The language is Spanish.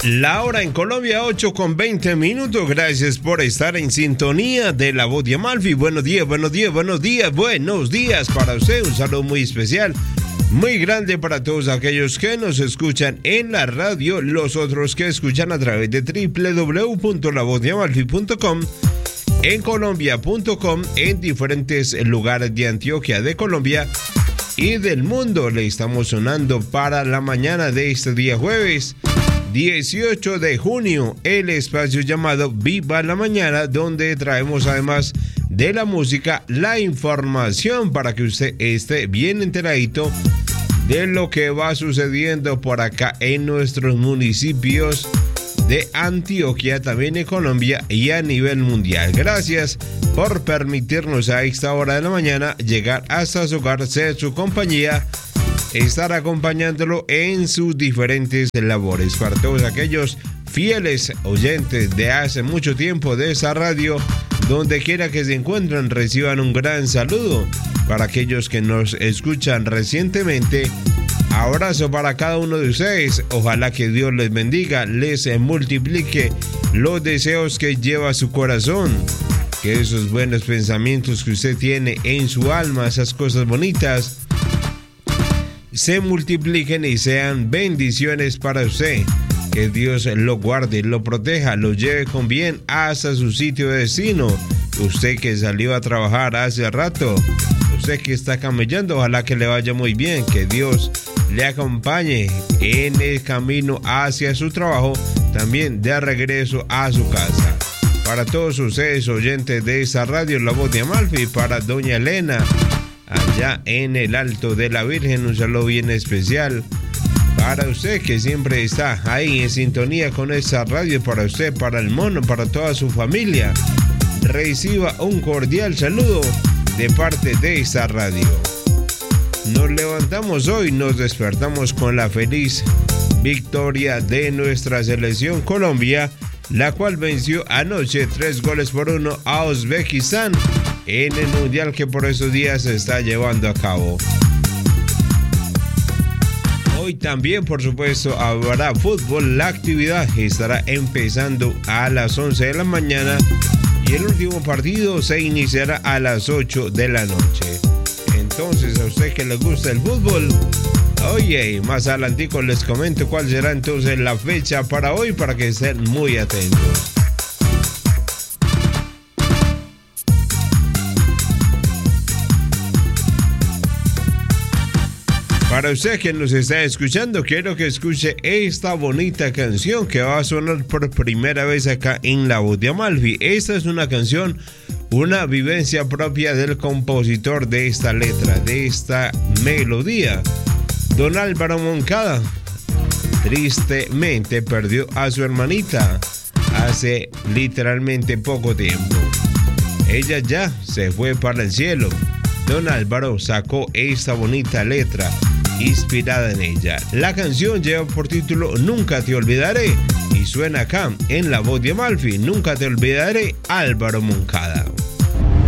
La hora en Colombia, 8:20. Gracias por estar en sintonía de La Voz de Amalfi. Buenos días para usted. Un saludo muy especial, muy grande para todos aquellos que nos escuchan en la radio, los otros que escuchan a través de www.lavozdeamalfi.com, en colombia.com, en diferentes lugares de Antioquia, de Colombia y del mundo. Le estamos sonando para la mañana de este día jueves 18 de junio, el espacio llamado Viva la Mañana, donde traemos además de la música, la información para que usted esté bien enteradito de lo que va sucediendo por acá en nuestros municipios de Antioquia, también en Colombia y a nivel mundial. Gracias por permitirnos a esta hora de la mañana llegar hasta su hogar, ser su compañía, estar acompañándolo en sus diferentes labores. Para todos aquellos fieles oyentes de hace mucho tiempo de esa radio, donde quiera que se encuentren, reciban un gran saludo. Para aquellos que nos escuchan recientemente, abrazo para cada uno de ustedes. Ojalá que Dios les bendiga, les multiplique los deseos que lleva su corazón, que esos buenos pensamientos que usted tiene en su alma, esas cosas bonitas, se multipliquen y sean bendiciones para usted. Que Dios lo guarde, lo proteja, lo lleve con bien hasta su sitio de destino. Usted que salió a trabajar hace rato, usted que está camellando, ojalá que le vaya muy bien, que Dios le acompañe en el camino hacia su trabajo, también de regreso a su casa. Para todos ustedes oyentes de esta radio, La Voz de Amalfi, para doña Elena, allá en el Alto de la Virgen, un saludo bien especial para usted que siempre está ahí en sintonía con esta radio. Para usted, para el mono, para toda su familia, reciba un cordial saludo de parte de esta radio. Nos levantamos hoy, nos despertamos con la feliz victoria de nuestra selección Colombia, la cual venció anoche 3-1 a Uzbekistán en el mundial que por esos días se está llevando a cabo. Hoy también, por supuesto, habrá fútbol. La actividad estará empezando a las 11 de la mañana y el último partido se iniciará a las 8 de la noche. Entonces, a usted que le gusta el fútbol, oye, más adelantico les comento cuál será entonces la fecha para hoy, para que estén muy atentos. Para usted que nos está escuchando, quiero que escuche esta bonita canción que va a sonar por primera vez acá en La Voz de Amalfi. Esta es una canción, una vivencia propia del compositor de esta letra, de esta melodía. Don Álvaro Moncada tristemente perdió a su hermanita hace literalmente poco tiempo. Ella ya se fue para el cielo. Don Álvaro sacó esta bonita letra inspirada en ella. La canción lleva por título Nunca te olvidaré y suena acá en La Voz de Amalfi. Nunca te olvidaré, Álvaro Moncada.